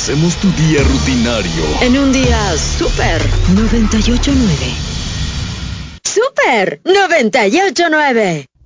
Hacemos tu día rutinario en un día súper 98.9. ¡Súper 98.9!